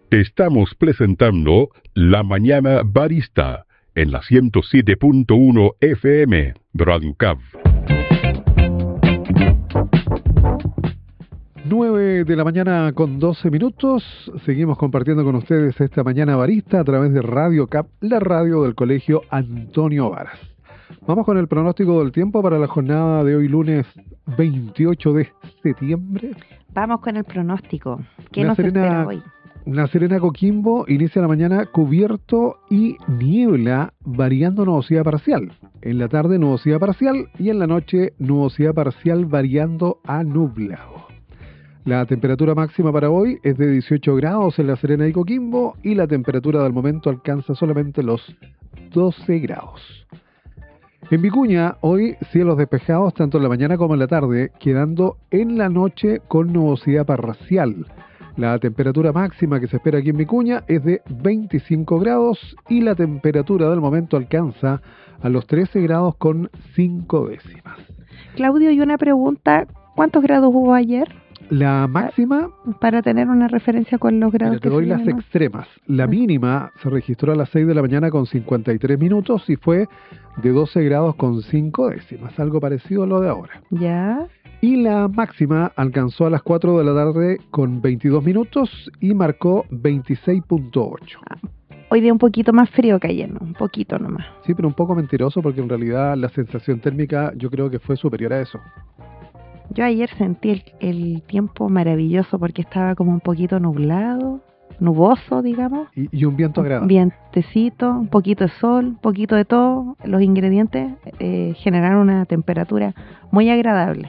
Estamos presentando La Mañana Barista en la 107.1 FM Radio Cap. 9 de la mañana con 12 minutos. Seguimos compartiendo con ustedes esta Mañana Barista a través de Radio Cap, la radio del Colegio Antonio Varas. Vamos con el pronóstico del tiempo para la jornada de hoy, lunes 28 de septiembre. Vamos con el pronóstico. ¿Qué nos espera hoy? La Serena, Coquimbo inicia la mañana cubierto y niebla, variando nubosidad parcial. En la tarde nubosidad parcial y en la noche nubosidad parcial variando a nublado. La temperatura máxima para hoy es de 18 grados en La Serena y Coquimbo y la temperatura del momento alcanza solamente los 12 grados. En Vicuña, hoy cielos despejados tanto en la mañana como en la tarde, quedando en la noche con nubosidad parcial. La temperatura máxima que se espera aquí en Vicuña es de 25 grados y la temperatura del momento alcanza a los 13 grados con 5 décimas. Claudio, y una pregunta, ¿cuántos grados hubo ayer? La máxima... Para tener una referencia con los grados. Te doy las extremas. La mínima se registró a las 6 de la mañana con 53 minutos y fue de 12 grados con 5 décimas, algo parecido a lo de ahora. Ya. Y la máxima alcanzó a las 4 de la tarde con 22 minutos y marcó 26.8. Hoy día un poquito más frío que ayer, ¿no? Un poquito nomás. Sí, pero un poco mentiroso porque en realidad la sensación térmica yo creo que fue superior a eso. Yo ayer sentí el tiempo maravilloso porque estaba como un poquito nublado, nuboso, digamos. Y un viento agradable. Un vientecito, un poquito de sol, un poquito de todo. Los ingredientes generaron una temperatura muy agradable.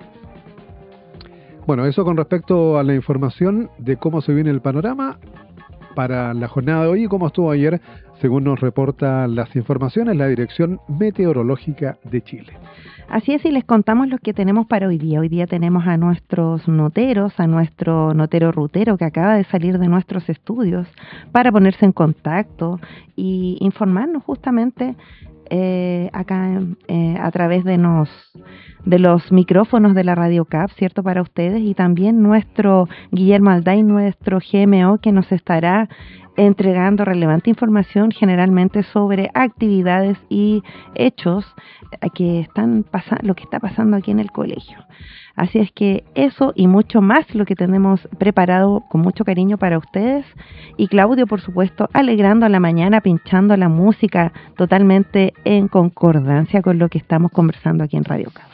Bueno, eso con respecto a la información de cómo se viene el panorama para la jornada de hoy y cómo estuvo ayer, según nos reportan las informaciones, la Dirección Meteorológica de Chile. Así es, y les contamos lo que tenemos para hoy día. Hoy día tenemos a nuestros noteros, a nuestro notero rutero que acaba de salir de nuestros estudios para ponerse en contacto y informarnos justamente acá a través de los micrófonos de la Radio Cap, ¿cierto? Para ustedes, y también nuestro Guillermo Alday, nuestro GMO, que nos estará entregando relevante información generalmente sobre actividades y hechos que están lo que está pasando aquí en el colegio. Así es que eso y mucho más lo que tenemos preparado con mucho cariño para ustedes. Y Claudio, por supuesto, alegrando a la mañana, pinchando la música totalmente en concordancia con lo que estamos conversando aquí en Radio Cap.